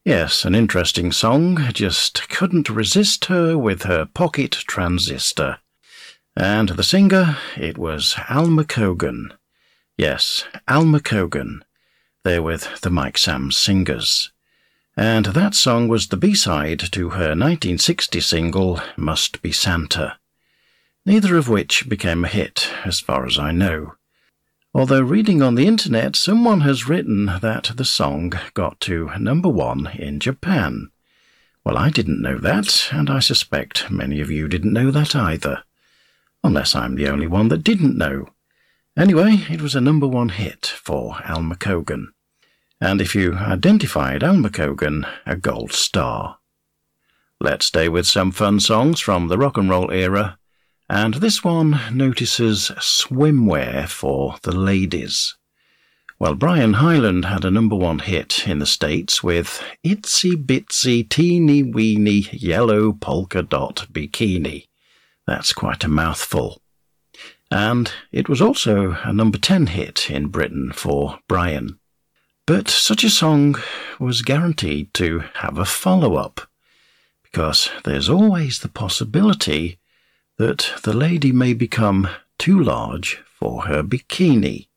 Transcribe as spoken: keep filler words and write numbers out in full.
Yes, an interesting song, just couldn't resist her with her pocket transistor. And the singer, it was Alma Cogan. Yes, Alma Cogan. There with the Mike Sammes Singers. And that song was the B-side to her nineteen sixty single, Must Be Santa. Neither of which became a hit, as far as I know. Although reading on the internet, someone has written that the song got to number one in Japan. Well, I didn't know that, and I suspect many of you didn't know that either. Unless I'm the only one that didn't know. Anyway, it was a number one hit for Alma Cogan. And if you identified Alma Cogan, a gold star. Let's stay with some fun songs from the rock and roll era. And this one notices swimwear for the ladies. Well, Brian Hyland had a number one hit in the States with Itsy Bitsy Teeny Weeny Yellow Polka Dot Bikini. That's quite a mouthful. And it was also a number ten hit in Britain for Brian. But such a song was guaranteed to have a follow-up, because there's always the possibility that the lady may become too large for her bikini.